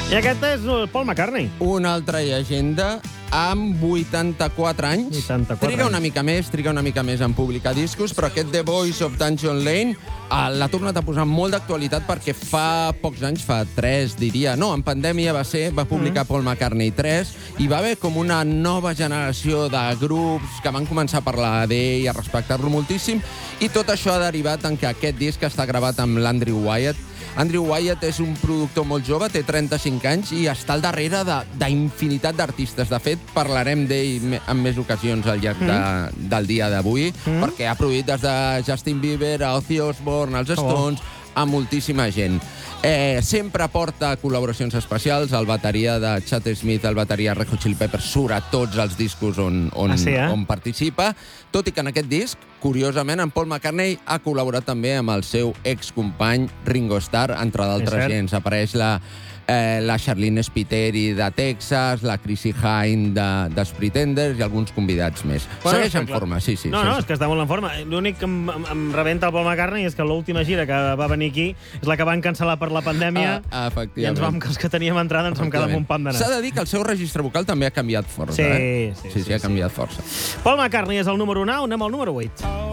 I aquest és el Paul McCartney. Una altra llegenda amb 84 anys. 84 triga una anys. mica més en publicar discos, però aquest The Voice of Dungeon Lane l'ha tornat a posar molt d'actualitat perquè fa pocs anys, fa 3, diria. No, en pandèmia va publicar Paul McCartney 3 i va haver com una nova generació de grups que van començar a parlar d'ell i a respectar-lo moltíssim, i tot això ha derivat en que aquest disc està gravat amb l'Andrew Wyatt. Andrew Wyatt és un productor molt jove, té 35 anys i està al darrere d'infinitat d'artistes. De fet, parlarem d'ell en més ocasions al llarg del dia d'avui, perquè ha produït des de Justin Bieber a Ozzy Osbourne, als Stones, a moltíssima gent. Sempre porta col·laboracions especials. El bateria de Chad Smith, el bateria Red Hot Chili Peppers, surt a tots els discos on participa, tot i que en aquest disc, curiosament, en Paul McCartney ha col·laborat també amb el seu excompany Ringo Starr, entre d'altres gens. Apareix la Charlene Spiteri de Texas, la Chrissie Hynde dels Pretenders i alguns convidats més. Segueix en forma, sí. No, és que està molt en forma. L'únic que em rebenta el Paul McCartney és que l'última gira que va venir aquí és la que van cancel·lar per la pandèmia i els que teníem entrada ens vam quedar amb un pam d'anar. S'ha de dir que el seu registre vocal també ha canviat força. Sí, ha canviat força. Paul McCartney és el número 9, anem al número 8.